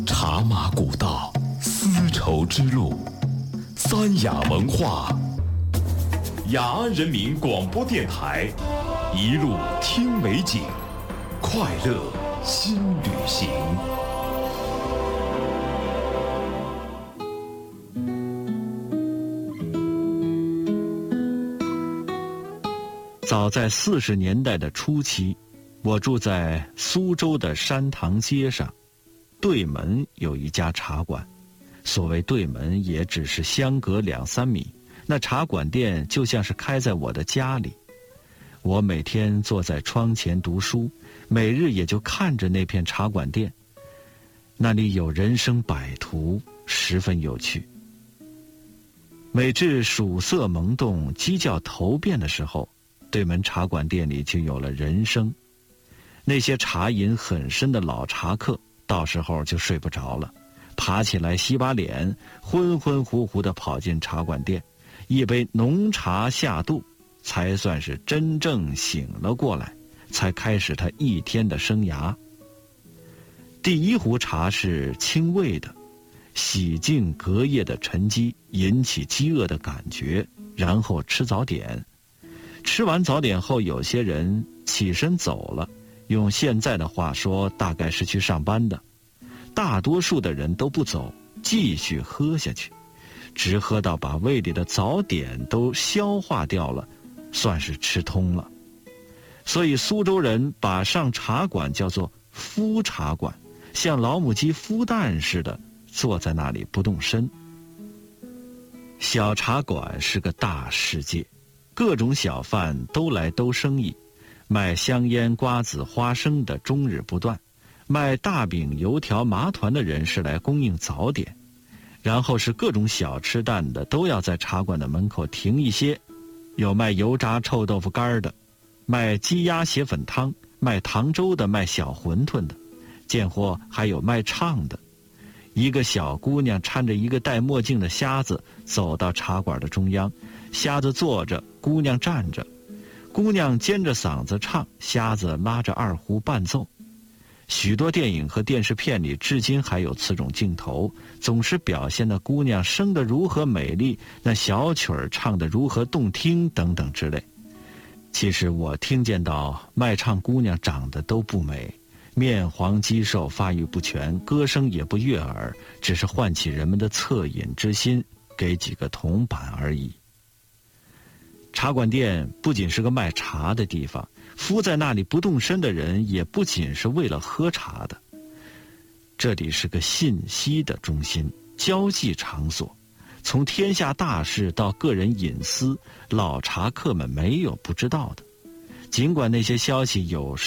茶马古道，丝绸之路，三雅文化。雅安人民广播电台，一路听美景，快乐新旅行。 早在40年代的初期，我住在苏州的山塘街上，对门有一家茶馆。所谓对门，也只是相隔2-3米，那茶馆店就像是开在我的家里。我每天坐在窗前读书，每日也就看着那片茶馆店，那里有人生百途，十分有趣。每至曙色萌动、鸡叫头遍的时候，对门茶馆店里就有了人声。那些茶瘾很深的老茶客，到时候就睡不着了，爬起来洗把脸，昏昏乎乎地跑进茶馆店，一杯浓茶下肚，才算是真正醒了过来，才开始他一天的生涯。第一壶茶是清味的，洗净隔夜的沉积，引起饥饿的感觉，然后吃早点。吃完早点后，有些人起身走了，用现在的话说，大概是去上班的。大多数的人都不走，继续喝下去，直喝到把胃里的早点都消化掉了，算是吃通了。所以苏州人把上茶馆叫做孵茶馆，像老母鸡孵蛋似的坐在那里不动身。小茶馆是个大世界，各种小贩都来兜生意，卖香烟、瓜子、花生的终日不断，卖大饼、油条、麻团的人是来供应早点，然后是各种小吃摊的都要在茶馆的门口停一歇，有卖油炸臭豆腐干的，卖鸡鸭血粉汤，卖糖粥的，卖小馄饨的，见货还有卖唱的。一个小姑娘搀着一个戴墨镜的瞎子走到茶馆的中央，瞎子坐着，姑娘站着，姑娘尖着嗓子唱，瞎子拉着二胡伴奏。许多电影和电视片里至今还有此种镜头，总是表现那姑娘生得如何美丽，那小曲儿唱得如何动听等等之类。其实我听见到卖唱姑娘长得都不美，面黄肌瘦，发育不全，歌声也不悦耳，只是唤起人们的恻隐之心，给几个铜板而已。茶馆店不仅是个卖茶的地方，敷在那里不动身的人也不仅是为了喝茶的。这里是个信息的中心，交际场所，从天下大事到个人隐私，老茶客们没有不知道的。尽管那些消息有时